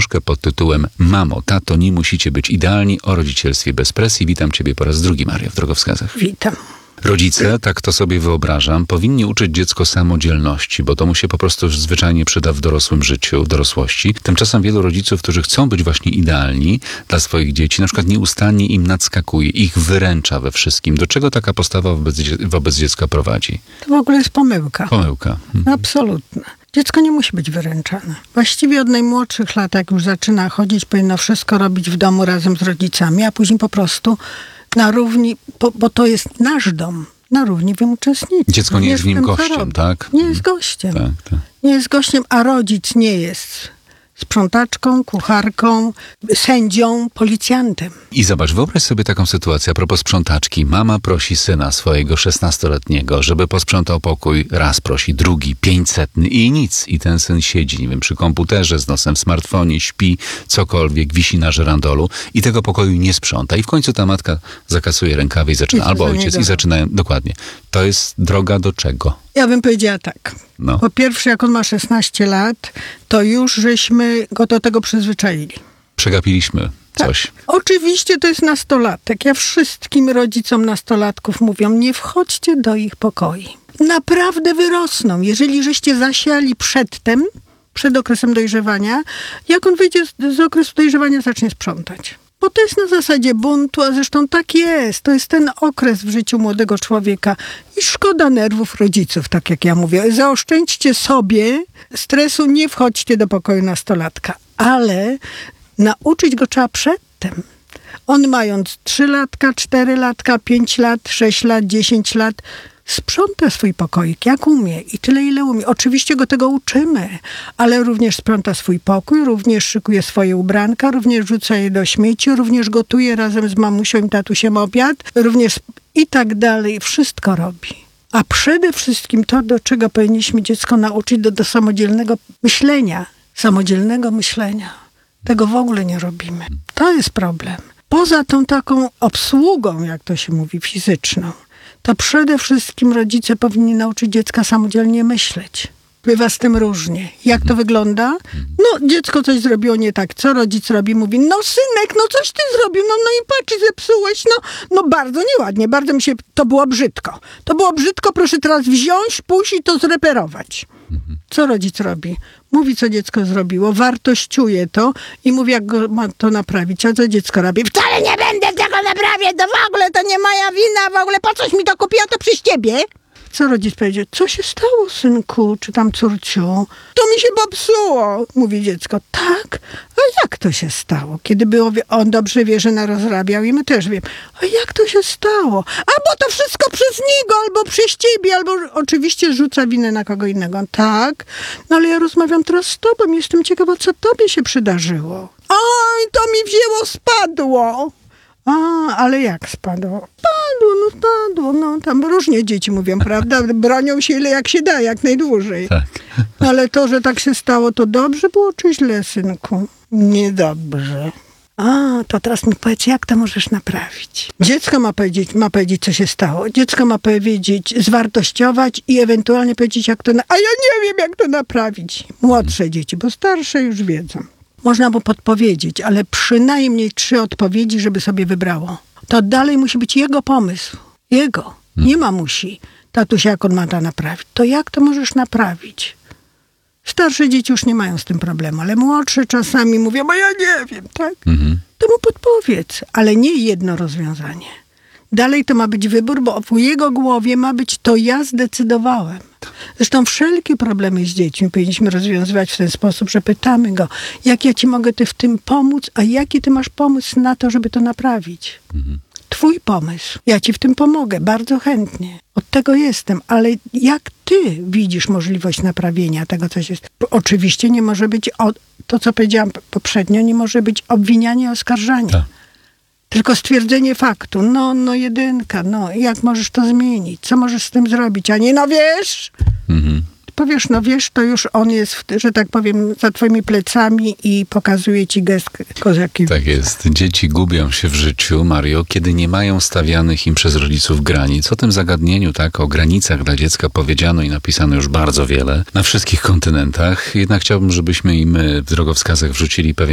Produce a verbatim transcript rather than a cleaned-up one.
książkę pod tytułem Mamo, tato, nie musicie być idealni, o rodzicielstwie bez presji. Witam ciebie po raz drugi, Maria, w Drogowskazach. Witam. Rodzice, tak to sobie wyobrażam, powinni uczyć dziecko samodzielności, bo to mu się po prostu zwyczajnie przyda w dorosłym życiu, w dorosłości. Tymczasem wielu rodziców, którzy chcą być właśnie idealni dla swoich dzieci, na przykład nieustannie im nadskakuje, ich wyręcza we wszystkim. Do czego taka postawa wobec, wobec dziecka prowadzi? To w ogóle jest pomyłka. Pomyłka. Mhm. Absolutna. Dziecko nie musi być wyręczane. Właściwie od najmłodszych lat, jak już zaczyna chodzić, powinno wszystko robić w domu razem z rodzicami, a później po prostu na równi, bo, bo to jest nasz dom, na równi w nim uczestniczyć. Dziecko nie jest w nim gościem, tak? Nie jest gościem. Tak, tak. Nie jest gościem, a rodzic nie jest sprzątaczką, kucharką, sędzią, policjantem. I zobacz, wyobraź sobie taką sytuację a propos sprzątaczki. Mama prosi syna swojego szesnastoletniego, żeby posprzątał pokój. Raz prosi, drugi, pięćsetny i nic. I ten syn siedzi, nie wiem, przy komputerze, z nosem w smartfonie, śpi, cokolwiek, wisi na żerandolu i tego pokoju nie sprząta. I w końcu ta matka zakasuje rękawy i zaczyna, albo ojciec i zaczynają, dokładnie. To jest droga do czego? Ja bym powiedziała tak. No. Po pierwsze, jak on ma szesnaście lat, to już żeśmy go do tego przyzwyczaili. Przegapiliśmy coś. Tak. Oczywiście to jest nastolatek. Ja wszystkim rodzicom nastolatków mówię, nie wchodźcie do ich pokoi. Naprawdę wyrosną. Jeżeli żeście zasiali przedtem, przed okresem dojrzewania, jak on wyjdzie z, z okresu dojrzewania, zacznie sprzątać. Bo to jest na zasadzie buntu, a zresztą tak jest. To jest ten okres w życiu młodego człowieka. I szkoda nerwów rodziców, tak jak ja mówię. Zaoszczędźcie sobie stresu, nie wchodźcie do pokoju nastolatka. Ale nauczyć go trzeba przedtem. On mając trzy latka, cztery latka, pięć lat, sześć lat, dziesięć lat, sprząta swój pokoik, jak umie i tyle, ile umie. Oczywiście go tego uczymy, ale również sprząta swój pokój, również szykuje swoje ubranka, również rzuca je do śmieci, również gotuje razem z mamusią i tatusiem obiad, również i tak dalej. Wszystko robi. A przede wszystkim to, do czego powinniśmy dziecko nauczyć, do, do samodzielnego myślenia. Samodzielnego myślenia. Tego w ogóle nie robimy. To jest problem. Poza tą taką obsługą, jak to się mówi, fizyczną, to przede wszystkim rodzice powinni nauczyć dziecka samodzielnie myśleć. Bywa z tym różnie. Jak to wygląda? No, dziecko coś zrobiło nie tak. Co rodzic robi? Mówi, no synek, no coś ty zrobił, no, no i patrz, zepsułeś, no, no bardzo nieładnie, bardzo mi się, to było brzydko. To było brzydko, proszę teraz wziąć, pójść i to zreperować. Co rodzic robi? Mówi, co dziecko zrobiło, wartościuje to i mówi, jak go ma to naprawić. A co dziecko robi? Wcale nie będę tego naprawiać, to w ogóle to nie moja wina, w ogóle po coś mi to kupiła, to przez ciebie. Co rodzic powiedzie? Co się stało, synku, czy tam córciu? To mi się popsuło, mówi dziecko. Tak? A jak to się stało? Kiedy było, on dobrze wie, że narozrabiał i my też wiemy. A jak to się stało? Albo to wszystko przez niego, albo przez ciebie, albo oczywiście rzuca winę na kogo innego. Tak? No ale ja rozmawiam teraz z tobą, jestem ciekawa, co tobie się przydarzyło. Oj, to mi wzięło, spadło. A, ale jak spadło? Spadło, no spadło, no tam różnie dzieci mówią, prawda? Bronią się ile jak się da, jak najdłużej. Tak. Ale to, że tak się stało, to dobrze było czy źle, synku? Niedobrze. A, to teraz mi powiedz, jak to możesz naprawić? Dziecko ma powiedzieć, ma powiedzieć, co się stało. Dziecko ma powiedzieć, zwartościować i ewentualnie powiedzieć, jak to... Na... A ja nie wiem, jak to naprawić. Młodsze dzieci, bo starsze już wiedzą. Można mu podpowiedzieć, ale przynajmniej trzy odpowiedzi, żeby sobie wybrało. To dalej musi być jego pomysł. Jego. Nie mamusi. Tatusia, jak on ma to naprawić? To jak to możesz naprawić? Starsze dzieci już nie mają z tym problemu, ale młodsze czasami mówią, bo ja nie wiem, tak? Mhm. To mu podpowiedz, ale nie jedno rozwiązanie. Dalej to ma być wybór, bo w jego głowie ma być to ja zdecydowałem. Zresztą wszelkie problemy z dziećmi powinniśmy rozwiązywać w ten sposób, że pytamy go, jak ja ci mogę ty w tym pomóc, a jaki ty masz pomysł na to, żeby to naprawić. Mhm. Twój pomysł. Ja ci w tym pomogę, bardzo chętnie. Od tego jestem, ale jak ty widzisz możliwość naprawienia tego, co się... Oczywiście nie może być, o, to co powiedziałam poprzednio, nie może być obwinianie i oskarżanie. Tak. Tylko stwierdzenie faktu. No, no jedynka, no jak możesz to zmienić? Co możesz z tym zrobić? A nie, no wiesz... Mhm. Powiesz, no wiesz, to już on jest, że tak powiem, za twoimi plecami i pokazuje ci gest kozaki. Tak jest. Dzieci gubią się w życiu, Mario, kiedy nie mają stawianych im przez rodziców granic. O tym zagadnieniu, tak, o granicach dla dziecka powiedziano i napisano już bardzo wiele na wszystkich kontynentach. Jednak chciałbym, żebyśmy i my w drogowskazach wrzucili pewien